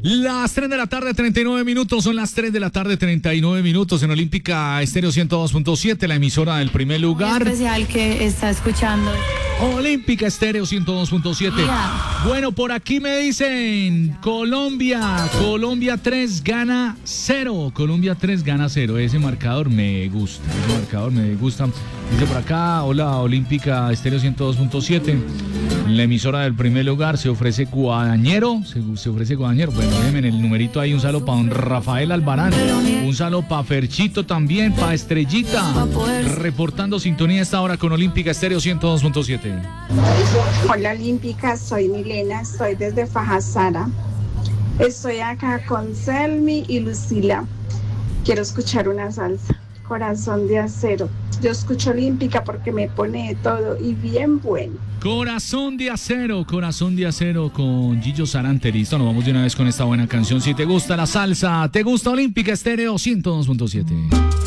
Las 3 de la tarde, 39 minutos, son las 3 de la tarde, 39 minutos en Olímpica Estéreo 102.7, la emisora del primer lugar. Especial que está escuchando. Olímpica Estéreo 102.7. Bueno, por aquí me dicen Colombia 3 gana 0. Colombia 3 gana 0. Ese marcador me gusta. Dice por acá, hola Olímpica Estéreo 102.7. La emisora del primer lugar se ofrece guadañero. Se ofrece guadañero. Bueno, déjenme en el numerito ahí un saludo para don Rafael Albarán. Un saludo para Ferchito también, para Estrellita. Reportando sintonía a esta hora con Olímpica Estéreo 102.7. Hola Olímpica, soy Milena, estoy desde Fajasara. Estoy acá con Selmi y Lucila. Quiero escuchar una salsa, Corazón de Acero. Yo escucho Olímpica porque me pone de todo y bien bueno. Corazón de Acero con Gillo Sarante. Listo, nos vamos de una vez con esta buena canción. Si te gusta la salsa, te gusta Olímpica Estéreo 102.7.